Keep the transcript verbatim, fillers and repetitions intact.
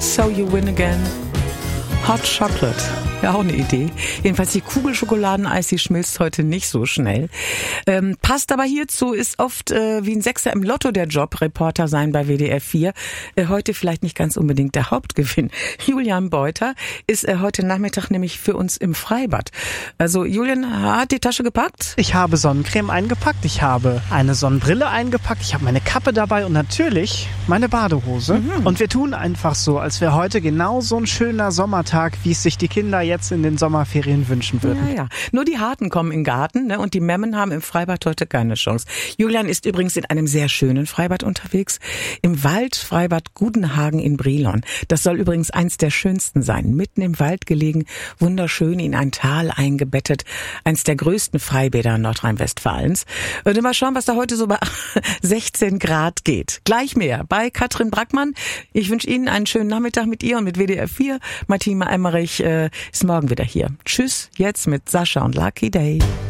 So You Win Again. Hot Chocolate. Ja, auch eine Idee. Jedenfalls die Kugelschokoladeneis, die schmilzt heute nicht so schnell. Ähm, passt aber hierzu, ist oft äh, wie ein Sechser im Lotto der Job, Reporter sein bei W D R vier. Äh, heute vielleicht nicht ganz unbedingt der Hauptgewinn. Julian Beuter ist äh, heute Nachmittag nämlich für uns im Freibad. Also Julian hat die Tasche gepackt? Ich habe Sonnencreme eingepackt, ich habe eine Sonnenbrille eingepackt, ich habe meine Kappe dabei und natürlich meine Badehose. Mhm. Und wir tun einfach so, als wäre heute genau so ein schöner Sommertag, wie es sich die Kinder jetzt in den Sommerferien wünschen würden. Ja, ja. Nur die Harten kommen in den Garten, ne? Und die Memmen haben im Freibad heute keine Chance. Julian ist übrigens in einem sehr schönen Freibad unterwegs. Im Waldfreibad Gudenhagen in Brilon. Das soll übrigens eins der schönsten sein. Mitten im Wald gelegen, wunderschön in ein Tal eingebettet. Eins der größten Freibäder Nordrhein-Westfalens. Und mal schauen, was da heute so bei sechzehn Grad geht. Gleich mehr bei Katrin Brackmann. Ich wünsche Ihnen einen schönen Nachmittag mit ihr und mit W D R vier. Martina Emmerich äh, ist morgen wieder hier. Tschüss, jetzt mit Sascha und Lucky Day.